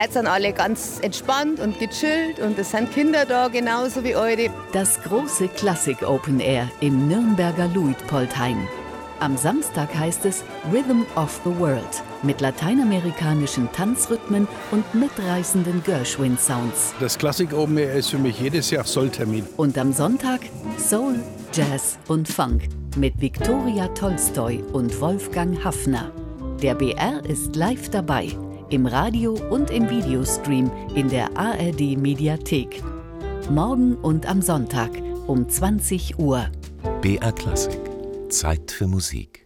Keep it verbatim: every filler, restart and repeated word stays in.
Jetzt sind alle ganz entspannt und gechillt und es sind Kinder da, genauso wie eure. Das große Klassik Open Air im Nürnberger Luitpoldhain. Am Samstag heißt es Rhythm of the World mit lateinamerikanischen Tanzrhythmen und mitreißenden Gershwin-Sounds. Das Klassik Open Air ist für mich jedes Jahr Solltermin. Und am Sonntag Soul, Jazz und Funk mit Viktoria Tolstoi und Wolfgang Haffner. Der B R ist live dabei, im Radio und im Videostream in der A R D-Mediathek. Morgen und am Sonntag um zwanzig Uhr. B R Klassik. Zeit für Musik.